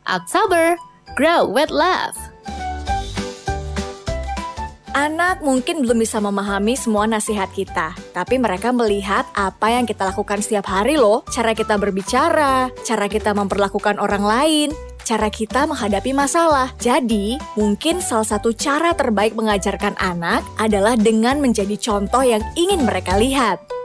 October, grow with love. Anak mungkin belum bisa memahami semua nasihat kita, tapi mereka melihat apa yang kita lakukan setiap hari loh. Cara kita berbicara, cara kita memperlakukan orang lain, cara kita menghadapi masalah. Jadi, mungkin salah satu cara terbaik mengajarkan anak adalah dengan menjadi contoh yang ingin mereka lihat.